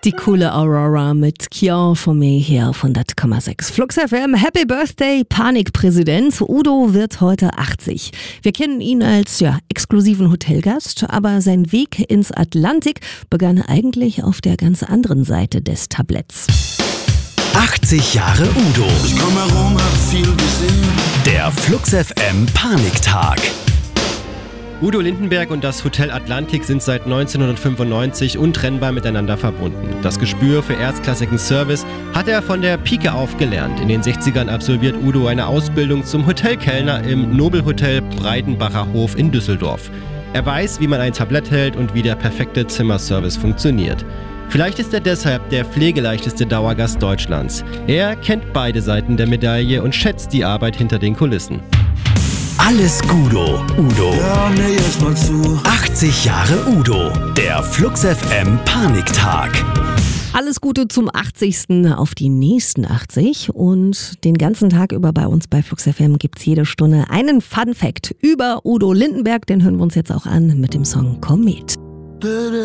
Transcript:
Die coole Aurora mit Kian von mir hier auf 100,6. Flux FM, Happy Birthday, Panikpräsident. Udo wird heute 80. Wir kennen ihn als exklusiven Hotelgast, aber sein Weg ins Atlantik begann eigentlich auf der ganz anderen Seite des Tabletts. 80 Jahre Udo. Ich komm herum, hab viel gesehen. Der Flux FM Paniktag. Udo Lindenberg und das Hotel Atlantik sind seit 1995 untrennbar miteinander verbunden. Das Gespür für erstklassigen Service hat er von der Pike auf gelernt. In den 60ern absolviert Udo eine Ausbildung zum Hotelkellner im Nobelhotel Breidenbacher Hof in Düsseldorf. Er weiß, wie man ein Tablett hält und wie der perfekte Zimmerservice funktioniert. Vielleicht ist er deshalb der pflegeleichteste Dauergast Deutschlands. Er kennt beide Seiten der Medaille und schätzt die Arbeit hinter den Kulissen. Alles Gudo, Udo. Hör mir jetzt mal zu. 80 Jahre Udo. Der Flux FM Paniktag. Alles Gute zum 80. auf die nächsten 80 und den ganzen Tag über bei uns bei Flux FM gibt's jede Stunde einen Fun Fact über Udo Lindenberg. Den hören wir uns jetzt auch an mit dem Song Komm mit.